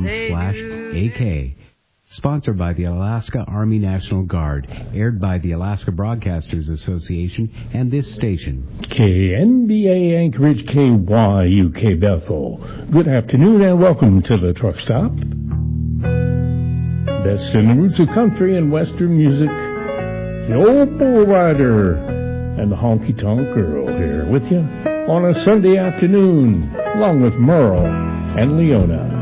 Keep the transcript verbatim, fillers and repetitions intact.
com slash AK. Sponsored by the Alaska Army National Guard. Aired by the Alaska Broadcasters Association and this station. K N B A Anchorage, K Y U K Bethel. Good afternoon and welcome to the Truck Stop. Best in the roots of country and western music. The Old Bull Rider and the Honky Tonk Girl here with you on a Sunday afternoon, along with Merle and Leona.